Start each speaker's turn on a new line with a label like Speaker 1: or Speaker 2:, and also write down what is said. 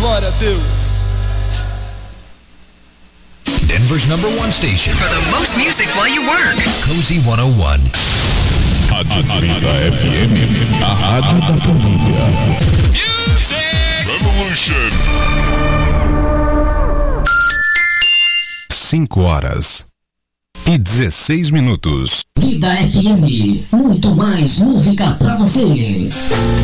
Speaker 1: Glória a Deus.
Speaker 2: Denver's #1 station
Speaker 3: for the most music while you work.
Speaker 2: Cozy 101.
Speaker 4: Rádio 30 FM, a rádio da família.
Speaker 5: Music Revolution.
Speaker 4: 5h16.
Speaker 6: Vida FM, muito mais música pra você.